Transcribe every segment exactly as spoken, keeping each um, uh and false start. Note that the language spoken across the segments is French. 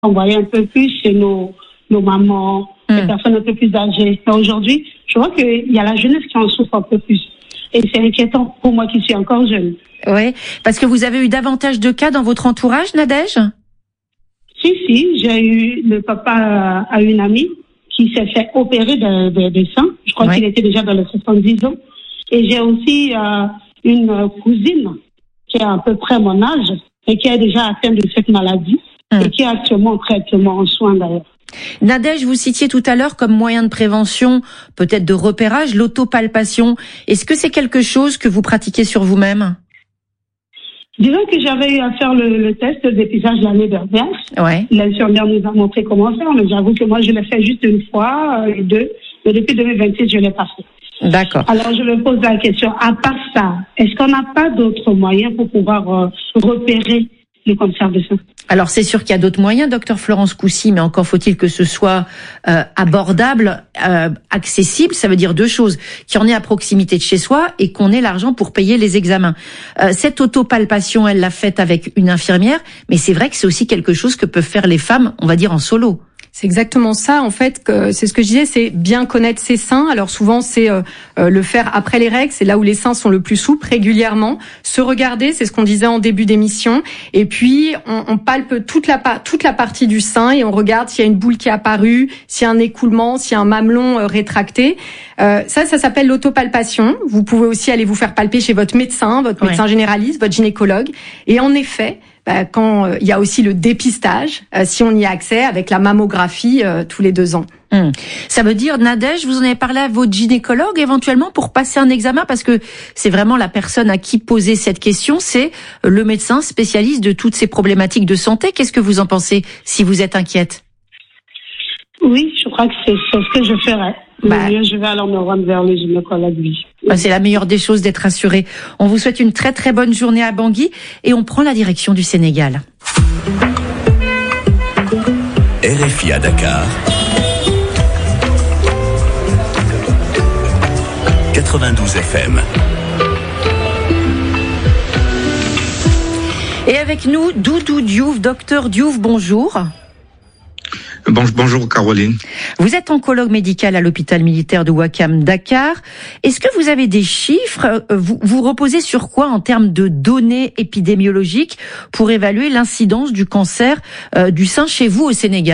on voyait un peu plus chez nos, nos mamans, mm. les personnes un peu plus âgées. Mais aujourd'hui, je vois qu'il y a la jeunesse qui en souffre un peu plus. Et c'est inquiétant pour moi qui suis encore jeune. Oui, parce que vous avez eu davantage de cas dans votre entourage, Nadège ? Si, si, j'ai eu, le papa a une amie qui s'est fait opérer de, de, de seins. Je crois oui. qu'il était déjà dans les soixante-dix ans. Et j'ai aussi euh, une cousine qui a à peu près mon âge et qui est déjà atteinte de cette maladie hum. et qui est actuellement en traitement, en soins d'ailleurs. Nadège, vous citiez tout à l'heure comme moyen de prévention, peut-être de repérage, l'autopalpation. Est-ce que c'est quelque chose que vous pratiquez sur vous-même ? Disons que j'avais eu à faire le, le test de dépistage l'année dernière. Ouais. L'infirmière nous a montré comment faire, mais j'avoue que moi je l'ai fait juste une fois, euh, deux, mais depuis deux mille vingt-six je l'ai pas fait. D'accord. Alors je me pose la question, à part ça, est-ce qu'on n'a pas d'autres moyens pour pouvoir euh, repérer les cancers de sein ? Alors c'est sûr qu'il y a d'autres moyens, docteur Florence Coucy, mais encore faut-il que ce soit euh, abordable, euh, accessible. Ça veut dire deux choses, qu'il y en ait à proximité de chez soi et qu'on ait l'argent pour payer les examens. Euh, cette autopalpation, elle l'a faite avec une infirmière, mais c'est vrai que c'est aussi quelque chose que peuvent faire les femmes, on va dire en solo. C'est exactement ça, en fait, que c'est ce que je disais, c'est bien connaître ses seins. Alors souvent, c'est euh, euh, le faire après les règles, c'est là où les seins sont le plus souples, régulièrement. Se regarder, c'est ce qu'on disait en début d'émission. Et puis, on, on palpe toute la, toute la partie du sein et on regarde s'il y a une boule qui est apparue, s'il y a un écoulement, s'il y a un mamelon euh, rétracté. Euh, ça, ça s'appelle l'autopalpation. Vous pouvez aussi aller vous faire palper chez votre médecin, votre médecin ouais. généraliste, votre gynécologue. Et en effet, bah, quand euh, il y a aussi le dépistage, euh, si on y a accès, avec la mammographie euh, tous les deux ans. Hum. Ça veut dire, Nadège, vous en avez parlé à votre gynécologue éventuellement pour passer un examen, parce que c'est vraiment la personne à qui poser cette question, c'est le médecin spécialiste de toutes ces problématiques de santé. Qu'est-ce que vous en pensez si vous êtes inquiète ? Oui, je crois que c'est, c'est ce que je ferais. Bah, mieux, je vais alors me rendre vers le gynécologue, oui. Bah, c'est la meilleure des choses d'être assuré. On vous souhaite une très très bonne journée à Bangui et on prend la direction du Sénégal. R F I à Dakar. quatre-vingt-douze F M. Et avec nous, Doudou Diouf, docteur Diouf, bonjour. Bonjour Caroline. Vous êtes oncologue médical à l'hôpital militaire de Ouakam, Dakar. Est-ce que vous avez des chiffres ? Vous, vous reposez sur quoi en termes de données épidémiologiques pour évaluer l'incidence du cancer euh, du sein chez vous au Sénégal ?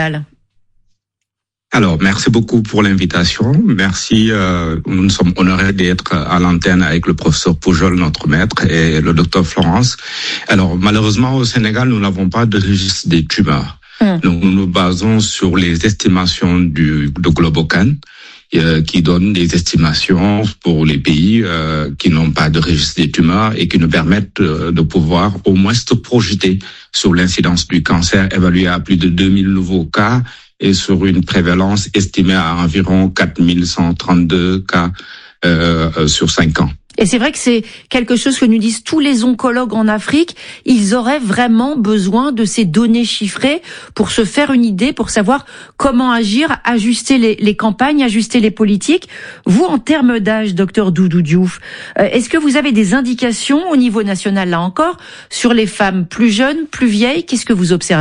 Alors, merci beaucoup pour l'invitation. Merci. Euh, nous sommes honorés d'être à l'antenne avec le professeur Poujol, notre maître, et le docteur Florence. Alors, malheureusement, au Sénégal, nous n'avons pas de registre des tumeurs. Hum. Donc, nous nous basons sur les estimations du de Globocan, euh, qui donne des estimations pour les pays euh, qui n'ont pas de registre des tumeurs et qui nous permettent euh, de pouvoir au moins se projeter sur l'incidence du cancer, évaluée à plus de deux mille nouveaux cas et sur une prévalence estimée à environ quatre mille cent trente-deux cas euh, sur cinq ans. Et c'est vrai que c'est quelque chose que nous disent tous les oncologues en Afrique. Ils auraient vraiment besoin de ces données chiffrées pour se faire une idée, pour savoir comment agir, ajuster les, les campagnes, ajuster les politiques. Vous, en termes d'âge, docteur Doudou Diouf, est-ce que vous avez des indications au niveau national, là encore, sur les femmes plus jeunes, plus vieilles ? Qu'est-ce que vous observez ?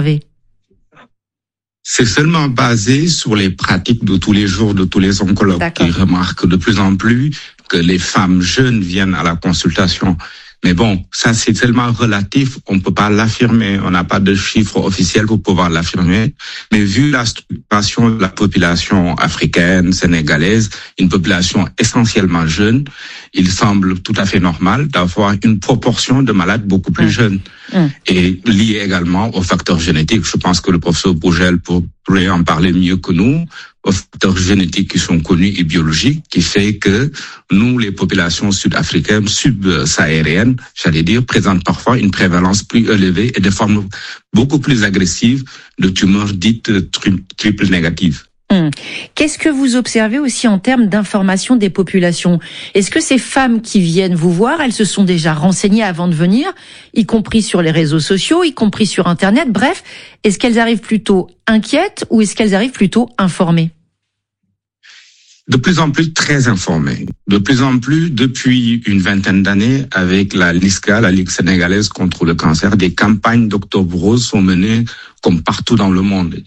C'est seulement basé sur les pratiques de tous les jours de tous les oncologues. D'accord. Qui remarquent de plus en plus que les femmes jeunes viennent à la consultation. Mais bon, ça c'est tellement relatif, on ne peut pas l'affirmer, on n'a pas de chiffres officiels pour pouvoir l'affirmer. Mais vu la structuration de la population africaine, sénégalaise, une population essentiellement jeune, il semble tout à fait normal d'avoir une proportion de malades beaucoup plus mmh. jeunes. Mmh. Et lié également aux facteurs génétiques. Je pense que le professeur Bougel pourrait en parler mieux que nous, aux facteurs génétiques qui sont connus et biologiques, qui fait que nous, les populations sud-africaines, sub-sahariennes, j'allais dire, présentent parfois une prévalence plus élevée et des formes beaucoup plus agressives de tumeurs dites tri- triple négatives. Hum. Qu'est-ce que vous observez aussi en termes d'information des populations ? Est-ce que ces femmes qui viennent vous voir, elles se sont déjà renseignées avant de venir, y compris sur les réseaux sociaux, y compris sur Internet ? Bref, est-ce qu'elles arrivent plutôt inquiètes ou est-ce qu'elles arrivent plutôt informées ? de plus en plus très informés. De plus en plus, depuis une vingtaine d'années, avec la LISCA, la Ligue sénégalaise contre le cancer, des campagnes d'Octobre Rose sont menées comme partout dans le monde.